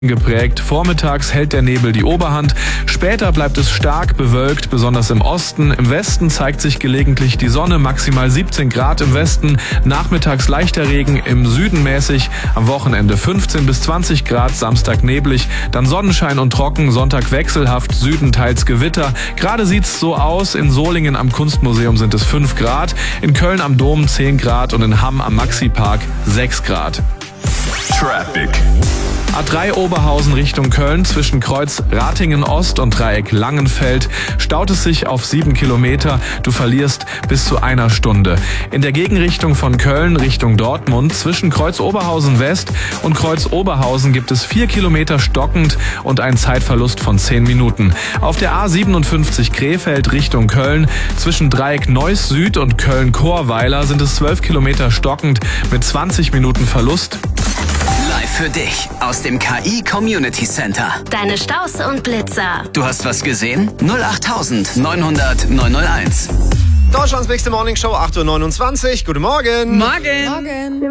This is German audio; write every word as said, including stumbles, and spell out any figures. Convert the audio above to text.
geprägt. Vormittags hält der Nebel die Oberhand. Später bleibt es stark bewölkt, besonders im Osten. Im Westen zeigt sich gelegentlich die Sonne, maximal siebzehn Grad im Westen. Nachmittags leichter Regen, im Süden mäßig. Am Wochenende fünfzehn bis zwanzig Grad, Samstag neblig. Dann Sonnenschein und trocken, Sonntag wechselhaft, Süden teils Gewitter. Gerade sieht's so aus. In Solingen am Kunstmuseum sind es fünf Grad. In Köln am Dom zehn Grad und in Hamm am Maxi-Park sechs Grad. Traffic. A drei Oberhausen Richtung Köln zwischen Kreuz Ratingen Ost und Dreieck Langenfeld staut es sich auf sieben Kilometer. Du verlierst bis zu einer Stunde. In der Gegenrichtung von Köln Richtung Dortmund zwischen Kreuz Oberhausen West und Kreuz Oberhausen gibt es vier Kilometer stockend und einen Zeitverlust von zehn Minuten. Auf der A siebenundfünfzig Krefeld Richtung Köln zwischen Dreieck Neuss Süd und Köln Chorweiler sind es zwölf Kilometer stockend mit zwanzig Minuten Verlust. Live für dich aus dem K I Community Center. Deine Staus und Blitzer. Du hast was gesehen? null acht neunhundert neunhunderteins. Deutschlands nächste Morning Show, acht Uhr neunundzwanzig. Guten Morgen. Morgen. Morgen.